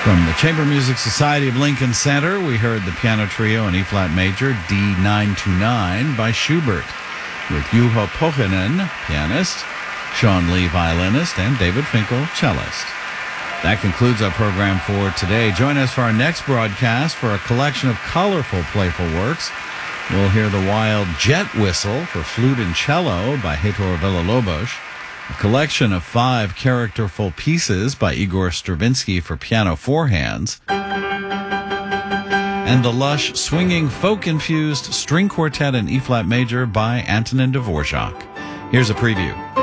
From the Chamber Music Society of Lincoln Center, we heard the piano trio in E-flat major, D929 by Schubert, with Juho Pohjonen, pianist, Sean Lee, violinist, and David Finkel, cellist. That concludes our program for today. Join us for our next broadcast for a collection of colorful, playful works. We'll hear the wild Jet Whistle for flute and cello by Heitor Villa-Lobos, a collection of 5 characterful pieces by Igor Stravinsky for piano 4 hands, and the lush, swinging, folk-infused string quartet in E-flat major by Antonin Dvorak. Here's a preview.